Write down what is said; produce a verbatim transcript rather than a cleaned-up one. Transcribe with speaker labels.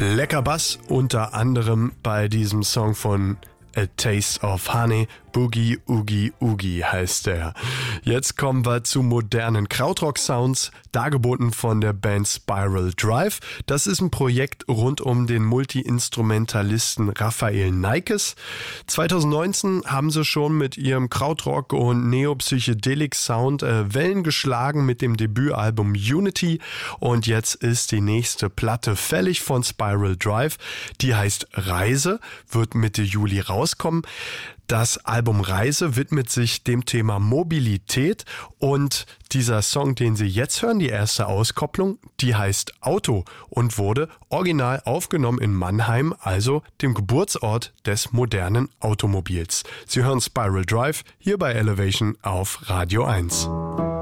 Speaker 1: Lecker Bass, unter anderem bei diesem Song von A Taste of Honey, Boogie Oogie Oogie heißt der. Jetzt kommen wir zu modernen Krautrock-Sounds, dargeboten von der Band Spiral Drive. Das ist ein Projekt rund um den Multi-Instrumentalisten Raphael Neikes. zwanzig neunzehn haben sie schon mit ihrem Krautrock- und Neo-Psychedelic-Sound äh, Wellen geschlagen mit dem Debütalbum Unity. Und jetzt ist die nächste Platte fällig von Spiral Drive. Die heißt Reise, wird Mitte Juli rauskommen. Das Album Reise widmet sich dem Thema Mobilität und dieser Song, den Sie jetzt hören, die erste Auskopplung, die heißt Auto und wurde original aufgenommen in Mannheim, also dem Geburtsort des modernen Automobils. Sie hören Spiral Drive hier bei Elevation auf Radio eins.